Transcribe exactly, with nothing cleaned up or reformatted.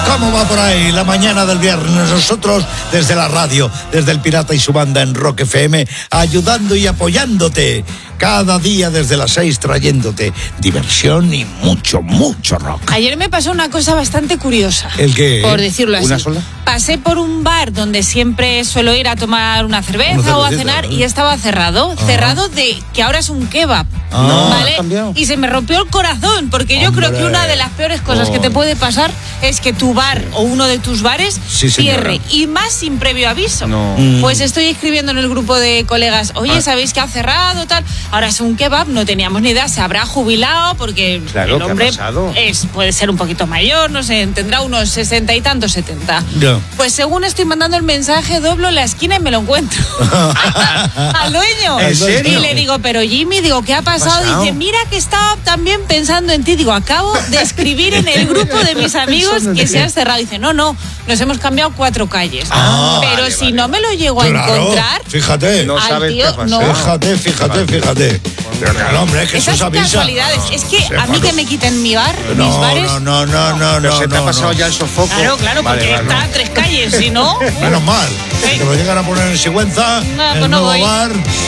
¿Cómo va por ahí la mañana del viernes? Nosotros desde la radio, desde el Pirata y su banda en Rock F M, ayudando y apoyándote. Cada día desde las seis trayéndote diversión y mucho, mucho rock. Ayer me pasó una cosa bastante curiosa. ¿El qué? Por decirlo así. ¿Una sola? Pasé por un bar donde siempre suelo ir a tomar una cerveza Una o a cervecita, cenar ¿eh? y estaba cerrado. Ajá. Cerrado de que ahora es un kebab. Ah, ¿vale? ha cambiado. Y se me rompió el corazón porque yo Hombre. creo que una de las peores cosas Oh. que te puede pasar es que tu bar o uno de tus bares Sí, señora. cierre. Y más sin previo aviso. No. Mm. Pues estoy escribiendo en el grupo de colegas, oye, Ah. ¿sabéis que ha cerrado tal? Ahora es un kebab, no teníamos ni idea, se habrá jubilado porque Claro, el ¿qué ha hombre pasado? es, puede ser un poquito mayor, no sé, tendrá unos sesenta y tantos, setenta. Ya. Pues según estoy mandando el mensaje, doblo la esquina y me lo encuentro. Al dueño. ¿En serio? Y le digo, pero Jimmy, digo, ¿qué ha pasado? pasado? Dice, mira que estaba también pensando en ti. Digo, acabo de escribir en el grupo de mis amigos Pensando en que ti. se ha cerrado. Dice, no, no, nos hemos cambiado cuatro calles. Ah, pero vale, si vale. no me lo llego a Claro, encontrar, fíjate. No al sabes tío, qué ha pasado. no. Fíjate, fíjate, fíjate. Pero claro, hombre, es que eso esas se avisa. casualidades. Es que a mí que me quiten mi bar, mis No, bares. no, no, no, no, Pero no. se te ha no, pasado no. ya el sofoco. Claro, claro, Vale, porque vale. está a tres calles, si no. Menos mal. Sí. Te lo llegan a poner en Sigüenza, No, el pues no nuevo voy. bar.